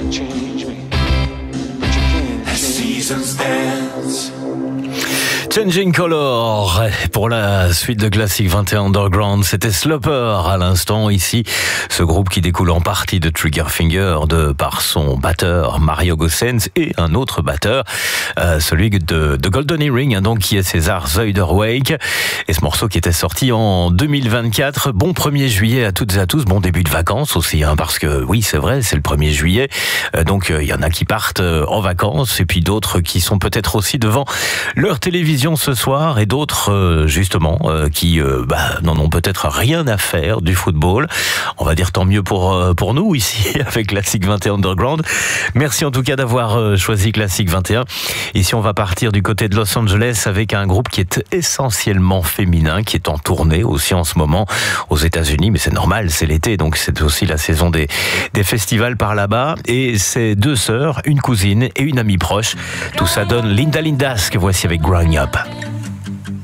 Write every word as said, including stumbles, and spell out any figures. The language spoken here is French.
Changing Color pour la suite de Classic vingt et un Underground, c'était Sloper à l'instant ici, ce groupe qui découle en partie de Triggerfinger de par son batteur Mario Gossens et un autre batteur, euh, celui de, de Golden Earring, hein, donc qui est César Zuiderwijk, et ce morceau qui était sorti en deux mille vingt-quatre. Bon premier juillet à toutes et à tous, bon début de vacances aussi, hein, parce que oui c'est vrai, c'est le premier juillet, euh, donc il euh, y en a qui partent euh, en vacances et puis d'autres qui sont peut-être aussi devant leur télévision ce soir et d'autres euh, justement euh, qui euh, bah, n'en ont peut-être rien à faire du football. On va dire tant mieux pour euh, pour nous ici avec Classic vingt et un Underground. Merci en tout cas d'avoir euh, choisi Classic vingt et un. Ici on va partir du côté de Los Angeles avec un groupe qui est essentiellement féminin, qui est en tournée aussi en ce moment aux États-Unis, mais c'est normal, c'est l'été, donc c'est aussi la saison des des festivals par là-bas. Et c'est deux sœurs, une cousine et une amie proche. Tout ça donne Linda Lindas que voici avec Growing Up.